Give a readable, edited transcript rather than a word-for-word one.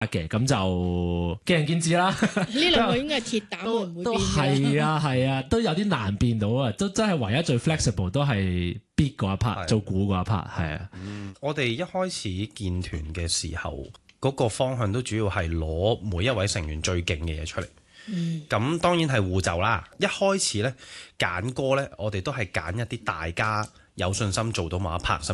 嘅，咁就見仁見智啦。 呢兩個應該係鐵膽，會唔會變嘅？ 係啊，都有啲難變到啊，都真係唯一最 flexible 都係 beat 嗰一 part，做鼓嗰一 part 係啊。 我哋一開始建團嘅時候，嗰個方向都主要係攞每一位成員最勁嘅嘢出嚟。咁當然係互就啦。一開始呢，揀歌呢，我哋都係揀一啲大家有信心做到某一 part。